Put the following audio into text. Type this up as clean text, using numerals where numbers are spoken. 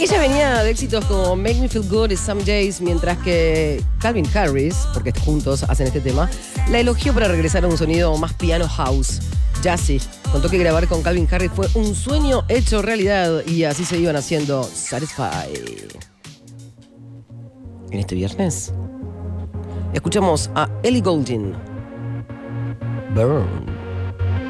Ella venía de éxitos como Make Me Feel Good y Some Days, mientras que Calvin Harris, porque juntos hacen este tema, la elogió para regresar a un sonido más piano house, jazzy. Contó que grabar con Calvin Harris fue un sueño hecho realidad y así se iban haciendo Satisfy. En este viernes escuchamos a Ellie Goulding, Burn.